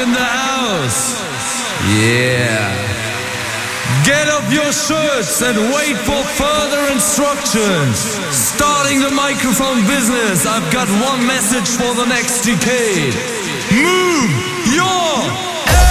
in the house. Yeah. Get up your shirts and wait for further instructions. Starting the microphone business, I've got one message for the next decade. Move your